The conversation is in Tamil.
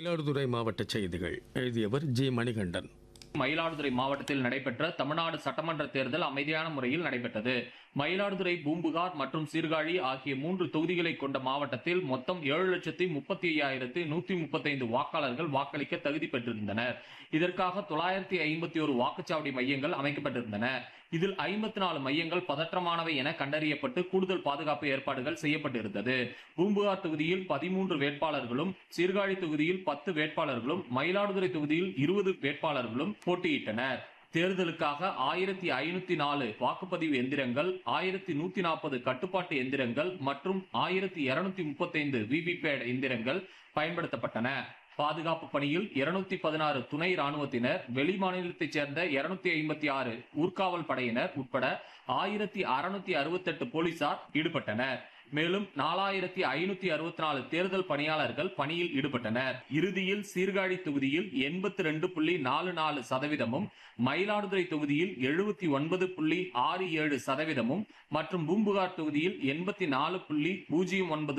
மயிலாடுதுறை மாவட்ட செய்திகள் எழுதியவர் ஜி மணிகண்டன். மயிலாடுதுறை மாவட்டத்தில் நடைபெற்ற தமிழ்நாடு சட்டமன்ற தேர்தல் அமைதியான முறையில் நடைபெற்றது. மயிலாடுதுறை, பூம்புகார் மற்றும் சீர்காழி ஆகிய 3 தொகுதிகளை கொண்ட மாவட்டத்தில் மொத்தம் 7,35,135 வாக்காளர்கள் வாக்களிக்க தகுதி பெற்றிருந்தனர். இதற்காக 951 வாக்குச்சாவடி மையங்கள் அமைக்கப்பட்டிருந்தன. இதில் 54 மையங்கள் பதற்றமானவை என கண்டறியப்பட்டு கூடுதல் பாதுகாப்பு ஏற்பாடுகள் செய்யப்பட்டிருந்தது. பூம்புகார் தொகுதியில் 13 வேட்பாளர்களும், சீர்காழி தொகுதியில் 10 வேட்பாளர்களும், மயிலாடுதுறை தொகுதியில் 20 வேட்பாளர்களும் போட்டியிட்டனர். தேர்தலுக்காக 1504 வாக்குப்பதிவு எந்திரங்கள், 1140 கட்டுப்பாட்டு எந்திரங்கள் மற்றும் 1235 விவிபேட் எந்திரங்கள் பயன்படுத்தப்பட்டன. பாதுகாப்பு பணியில் 216 துணை ராணுவத்தினர், வெளி மாநிலத்தைச் சேர்ந்த 256 ஊர்காவல் படையினர் உட்பட 1668 போலீசார் ஈடுபட்டனர். மேலும் 4564 தேர்தல் பணியாளர்கள் பணியில் ஈடுபட்டனர். இறுதியில் சீர்காழி தொகுதியில் 82.44% மயிலாடுதுறை தொகுதியில் 79.67% மற்றும் பூம்புகார் தொகுதியில் 84.09%